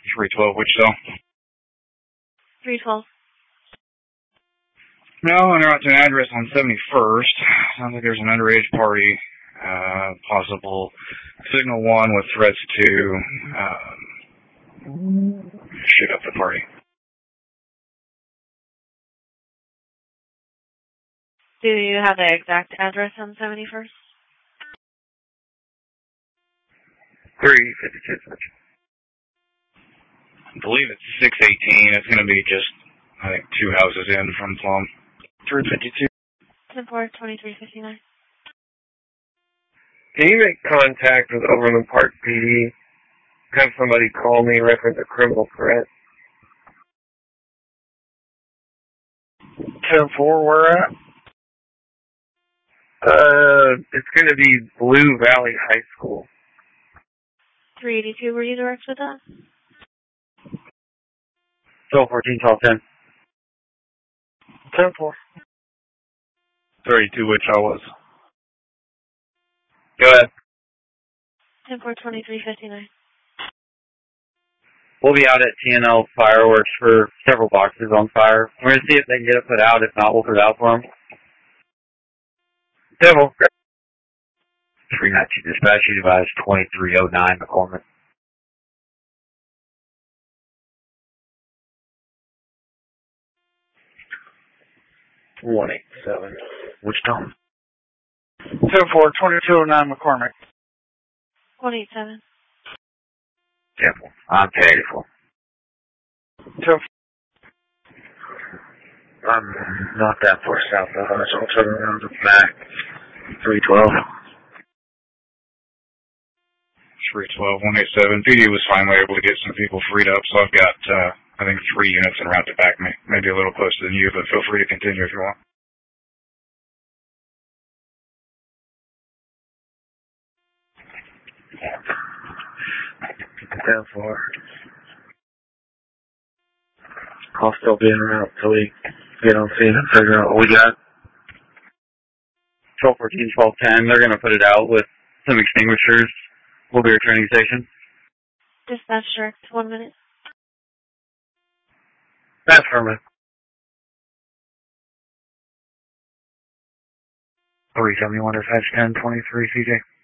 312 Wichita. 312. No, and they're out to an address on 71st. Sounds like there's an underage party. Possible signal 1 with threats to shoot up the party. Do you have the exact address on 71st? 352. I believe it's 618. It's going to be just, I think, 2 houses in from Plum. 352. 10-4-2359. Can you make contact with Overland Park PD? Have somebody call me reference a criminal threat. 10-4, where at? It's going to be Blue Valley High School. 382, were you direct with that? 1214, 1210. 10-4. 32, which I was. Go ahead. 10-4-2359. We'll be out at TNL Fireworks for several boxes on fire. We're going to see if they can get it put out. If not, we'll put it out for them. Devil. 392 dispatch, you advise 2309 McCormick. $187. Wichita. 10-4-2209 McCormick. 187. Devil. I'm paid for. 10-4. I'm not that far south of us. I'll turn around the back. 312. 312, 187. PD was finally able to get some people freed up, so I've got, I think, 3 units en route to back me. Maybe a little closer than you, but feel free to continue if you want. Down for. I'll still be en route until we get on scene and figure out what we got. 1214, 1210. They're going to put it out with some extinguishers. We'll be at your training station. Dispatch direct, 1 minute. That's affirmative. 371 dispatch 1023 CJ.